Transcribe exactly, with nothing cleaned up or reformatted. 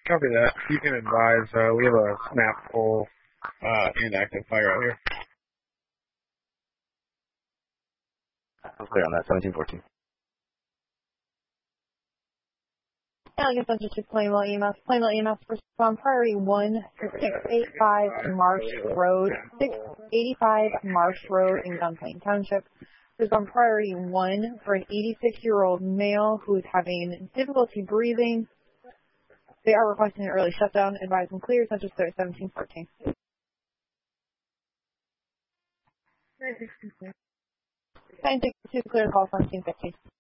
Copy that. You can advise, uh, we have a snap pull, uh, and active fire out here. I'm clear on that, seventeen fourteen. Alligator Center to Plainville E M S. Plainville E M S respond priority one to six eighty-five Marsh Road, six eighty-five Marsh Road in Gunplain Township. Respond priority one for an eighty-six-year-old male who is having difficulty breathing. They are requesting an early shutdown. Advise and clear. Census clear seventeen fourteen. nine sixty-two clear call seventeen fifteen.